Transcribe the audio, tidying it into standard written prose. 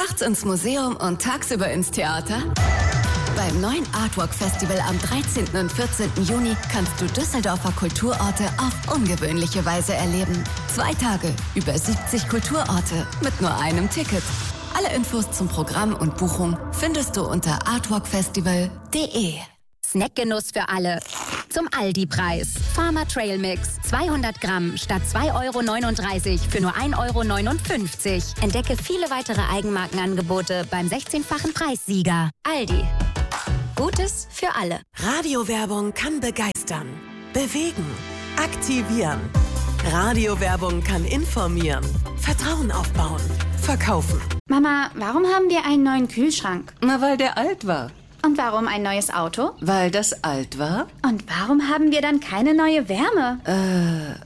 Nachts ins Museum und tagsüber ins Theater? Beim neuen Artwalk Festival am 13. und 14. Juni kannst du Düsseldorfer Kulturorte auf ungewöhnliche Weise erleben. 2 Tage, über 70 Kulturorte mit nur einem Ticket. Alle Infos zum Programm und Buchung findest du unter artwalkfestival.de. Snackgenuss für alle. Zum Aldi-Preis. Farmer Trail Mix. 200 Gramm statt 2,39 € für nur 1,59 €. Entdecke viele weitere Eigenmarkenangebote beim 16-fachen Preissieger. Aldi. Gutes für alle. Radiowerbung kann begeistern, bewegen, aktivieren. Radiowerbung kann informieren, Vertrauen aufbauen, verkaufen. Mama, warum haben wir einen neuen Kühlschrank? Na, weil der alt war. Und warum ein neues Auto? Weil das alt war. Und warum haben wir dann keine neue Wärme?